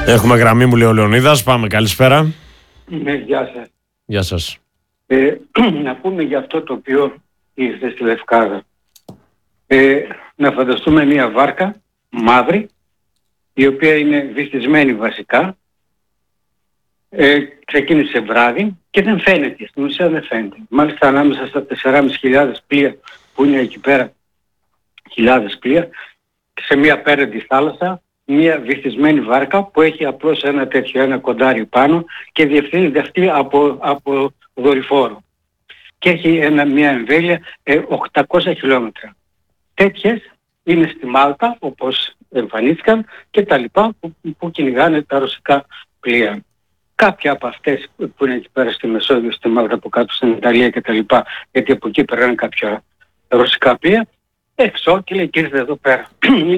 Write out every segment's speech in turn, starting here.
Έχουμε γραμμή, μου λέει ο Λεωνίδας. Πάμε, καλησπέρα. Ναι, γεια σας. Γεια σας. Να πούμε για αυτό το οποίο ήρθε στη Λευκάδα. Να φανταστούμε μια βάρκα μαύρη, η οποία είναι βυθισμένη βασικά. Ξεκίνησε βράδυ και δεν φαίνεται, στην ουσία δεν φαίνεται. Μάλιστα ανάμεσα στα 4.500 πλοία που είναι εκεί πέρα, χιλιάδες πλοία, σε μια απέραντη θάλασσα, μια βυθισμένη βάρκα που έχει απλώς ένα κοντάρι πάνω και διευθύνεται αυτή από δορυφόρο. Και έχει μια εμβέλεια 800 χιλιόμετρα. Τέτοιες είναι στη Μάλτα, όπως εμφανίστηκαν, και τα λοιπά που κυνηγάνε τα ρωσικά πλοία. Κάποια από αυτές που είναι εκεί πέρα στη Μεσόγειο, στη Μάλτα, από κάτω στην Ιταλία και τα λοιπά, γιατί από εκεί περνάνε κάποια ρωσικά πλοία, έξω και λέει και ήρθε εδώ πέρα.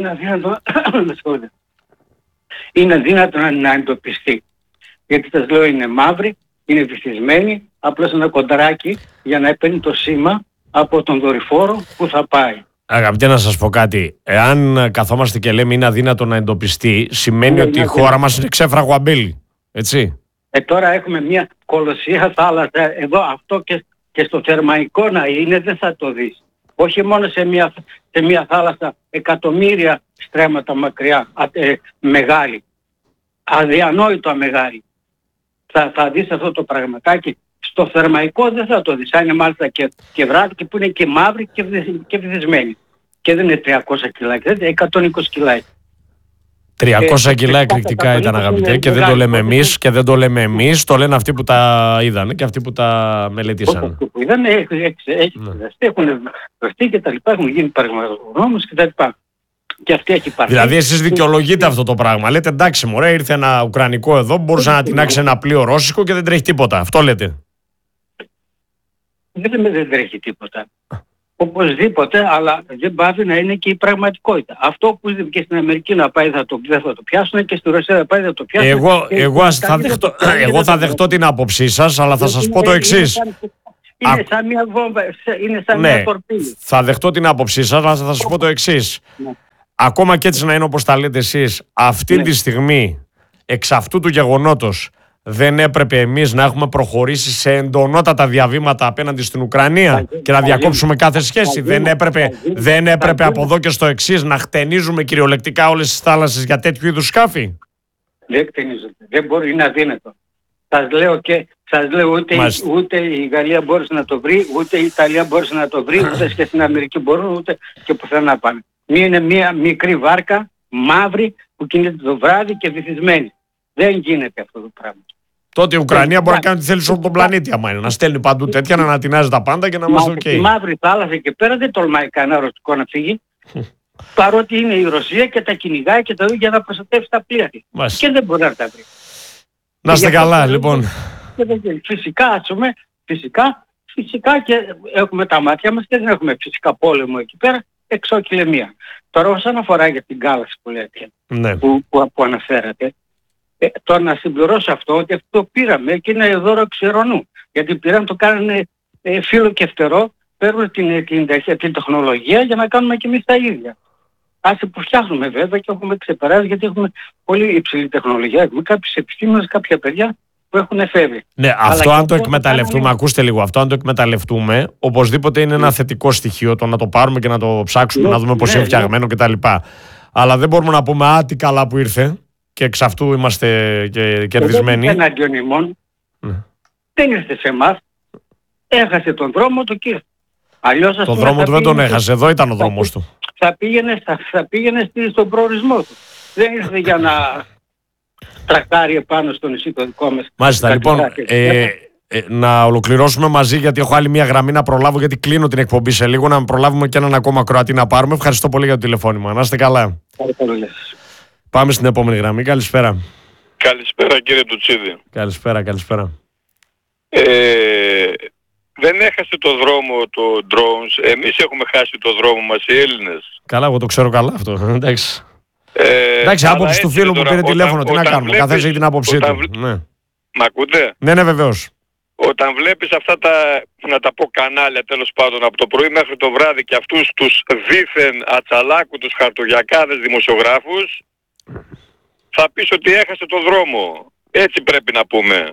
Είναι αδύνατο να εντοπιστεί. Γιατί σας λέω είναι μαύρη, είναι βυθισμένη, απλώς ένα κοντράκι για να παίρνει το σήμα από τον δορυφόρο που θα πάει. Αγαπητέ, να σας πω κάτι. Εάν καθόμαστε και λέμε είναι αδύνατο να εντοπιστεί, σημαίνει ότι η χώρα μας είναι ξέφραγο αμπέλι. Έτσι. Τώρα έχουμε μια κολοσσία θάλασσα εδώ, αυτό και στο Θερμαϊκό να είναι, δεν θα το δεις. Όχι μόνο σε μια θάλασσα εκατομμύρια στρέμματα μακριά, μεγάλη, αδιανόητο μεγάλη. Θα δεις αυτό το πραγματάκι. Στο Θερμαϊκό δεν θα το δεις. Αν είναι μάλιστα και βράδυ και που είναι και μαύρη και βυθισμένη. Και δεν είναι 300 κιλά, είναι 120 κιλά. 300 κιλά εκρηκτικά ήταν, αγαπητέ, και δεν το λέμε εμείς και δεν το λέμε εμείς, το λένε αυτοί που τα είδαν και αυτοί που τα μελετήσαν. Αυτοί που είδαν έχουν βρεθεί και τα λοιπά, έχουν γίνει πραγματογνώμους και τα λοιπά. Και αυτή έχει πάρει. Δηλαδή εσείς δικαιολογείτε αυτό το πράγμα. Λέτε εντάξει μωρέ, ήρθε ένα ουκρανικό εδώ, μπορούσε να τεινάξει ένα πλοίο ρώσικο και δεν τρέχει τίποτα. Αυτό λέτε. Δεν τρέχει τίποτα. Οπωσδήποτε, αλλά δεν πάβει να είναι και η πραγματικότητα. Αυτό που είδε και στην Αμερική να πάει δεν θα το πιάσουν και στη Ρωσία να πάει δεν το πιάσουν. Εγώ θα δεχτώ την άποψή σας, αλλά θα σας πω το εξής. Είναι σαν μια βόμβα, είναι σαν μια φορτίλη. Θα δεχτώ την άποψή σας, αλλά θα σας πω το εξής. Ναι. Ακόμα και έτσι να είναι όπως τα λέτε εσείς, αυτή τη στιγμή, εξ αυτού του γεγονότος, δεν έπρεπε εμείς να έχουμε προχωρήσει σε εντονότατα διαβήματα απέναντι στην Ουκρανία και να διακόψουμε κάθε σχέση? Δεν έπρεπε από εδώ και στο εξής να χτενίζουμε κυριολεκτικά όλες τις θάλασσες για τέτοιου είδους σκάφη? Δεν χτενίζονται. Δεν μπορεί, είναι αδύνατο. Σας λέω ούτε η Γαλλία μπόρεσε να το βρει, ούτε η Ιταλία μπόρεσε να το βρει, ούτε και στην Αμερική μπορούν, ούτε και πουθενά πάνε. Είναι μια μικρή βάρκα, μαύρη, που κινείται το βράδυ και βυθισμένη. Δεν γίνεται αυτό το πράγμα. Τότε η Ουκρανία μπορεί να κάνει ό,τι θέλει σε όλο τον πλανήτη, άμα είναι. Να στέλνει παντού τέτοια, να ανατινάζει τα πάντα και να είμαστε οκ. Στη μαύρη θάλασσα και πέρα δεν τολμάει κανένα ρωσικό να φύγει. Παρότι είναι η Ρωσία και τα κυνηγάει και τα δει για να προστατεύσει τα πλοία της. Και δεν μπορεί να τα βρει. Να είστε καλά, λοιπόν. Φυσικά και έχουμε τα μάτια μας και δεν έχουμε φυσικά πόλεμο εκεί πέρα, εξόκυλε μία. Τώρα όσον αφορά για την κάλαση που λέτε, ναι, που αναφέρατε, τώρα να συμπληρώσω αυτό, ότι αυτό πήραμε και είναι δώρο ξερονού. Γιατί πήραν, το κάνανε φύλλο και φτερό, παίρνουν την τεχνολογία για να κάνουμε και εμείς τα ίδια. Άσε που φτιάχνουμε βέβαια και έχουμε ξεπεράσει, γιατί έχουμε πολύ υψηλή τεχνολογία. Έχουμε κάποιους επιστήμονες, κάποια παιδιά που έχουν εφεύρει. Ναι, αυτό αν το εκμεταλλευτούμε, ακούστε λίγο, αυτό αν το εκμεταλλευτούμε, οπωσδήποτε είναι ένα θετικό στοιχείο, το να το πάρουμε και να το ψάξουμε, να δούμε πώς είναι φτιαγμένο κτλ. Αλλά δεν μπορούμε να πούμε τι καλά που ήρθε και εξ αυτού είμαστε και κερδισμένοι. Δεν είναι εναντίον ημών. Δεν ήρθε σε εμάς. Έχασε τον δρόμο του και ήρθε. Τον δρόμο του δεν τον έχασε, εδώ ήταν ο δρόμος του. Θα πήγαινε στον προορισμό του. Δεν ήρθε για να τρακτάρει επάνω στο νησί το δικό μας. Μάλιστα, λοιπόν, να ολοκληρώσουμε μαζί, γιατί έχω άλλη μια γραμμή να προλάβω, γιατί κλείνω την εκπομπή σε λίγο, να προλάβουμε και έναν ακόμα Κροατή να πάρουμε. Ευχαριστώ πολύ για το τηλεφώνημα. Να είστε καλά. Πάμε στην επόμενη γραμμή. Καλησπέρα. Καλησπέρα κύριε Τουτσίδη. Καλησπέρα. Δεν έχασε το δρόμο το drones. Εμείς έχουμε χάσει το δρόμο μας, οι Έλληνες. Καλά, εγώ το ξέρω καλά αυτό. Εντάξει. Εντάξει, άποψη του φίλου που πήρε τηλέφωνο. Τι να κάνουμε. Καθένας έχει την άποψή του. Μ' ακούτε? Ναι, βεβαίως. Όταν βλέπεις αυτά τα, να τα πω, κανάλια τέλος πάντων από το πρωί μέχρι το βράδυ και αυτούς τους δίθεν ατσαλάκου, τους χαρτογιακάδες δημοσιογράφους, θα πεις ότι έχασε το δρόμο. Έτσι πρέπει να πούμε.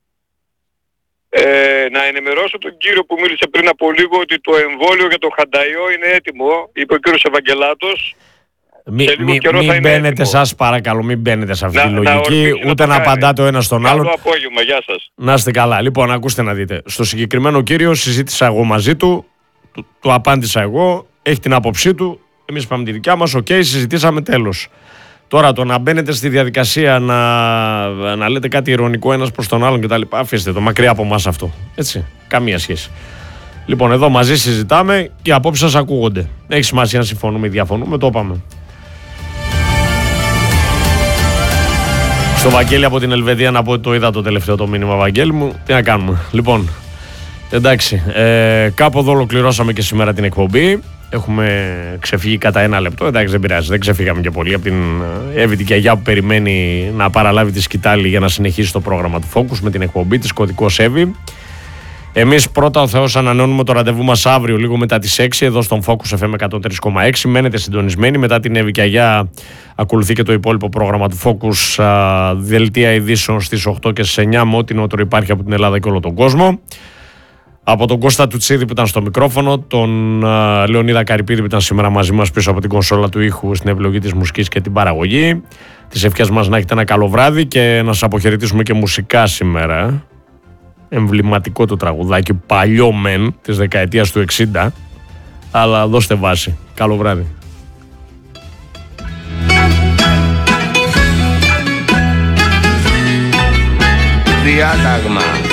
Να ενημερώσω τον κύριο που μίλησε πριν από λίγο ότι το εμβόλιο για το Χανταϊό είναι έτοιμο, είπε ο κύριος Ευαγγελάτος. Μην μπαίνετε, σας παρακαλώ, μην μπαίνετε σε αυτή τη λογική, ούτε να απαντάτε ο ένας στον άλλον. Καλό απόγευμα, γεια σας. Να είστε καλά. Λοιπόν, ακούστε να δείτε. Στο συγκεκριμένο κύριο συζήτησα εγώ μαζί του, του απάντησα εγώ, έχει την άποψή του, εμείς πάμε τη δικιά μας, συζητήσαμε, τέλος. Τώρα το να μπαίνετε στη διαδικασία να λέτε κάτι ειρωνικό ένας προς τον άλλον κτλ. Αφήστε το, μακριά από εμάς αυτό. Έτσι, καμία σχέση. Λοιπόν, εδώ μαζί συζητάμε και οι απόψεις σας ακούγονται. Έχει σημασία να συμφωνούμε ή διαφωνούμε, το είπαμε. Στο Βαγγέλη από την Ελβετία να πω ότι το είδα το τελευταίο το μήνυμα, Βαγγέλη μου. Τι να κάνουμε. Λοιπόν, εντάξει, κάπου εδώ ολοκληρώσαμε και σήμερα την εκπομπή. Έχουμε ξεφύγει κατά 1 λεπτό. Εντάξει, δεν πειράζει, δεν ξεφύγαμε και πολύ από την Εύη την Κιαγιά που περιμένει να παραλάβει τη σκητάλη για να συνεχίσει το πρόγραμμα του Focus με την εκπομπή της Κωδικός Εύη. Εμείς πρώτα ο Θεός ανανεώνουμε το ραντεβού μας αύριο λίγο μετά τις 6 εδώ στον Focus FM 103,6. Μένετε συντονισμένοι. Μετά την Εύη Κιαγιά ακολουθεί και το υπόλοιπο πρόγραμμα του Focus, δελτία ειδήσεων στις 8 και στις 9 με ό,τι νεότερο υπάρχει από την Ελλάδα και όλο τον κόσμο. Από τον Κώστα Τουτσίδη που ήταν στο μικρόφωνο, τον Λεωνίδα Καρυπίδη που ήταν σήμερα μαζί μας πίσω από την κονσόλα του ήχου στην επιλογή της μουσικής και την παραγωγή. Τις ευχές μας να έχετε ένα καλό βράδυ και να σας αποχαιρετήσουμε και μουσικά σήμερα. Εμβληματικό το τραγουδάκι, παλιό μεν, της δεκαετίας του 60, αλλά δώστε βάση. Καλό βράδυ. Διάταγμα.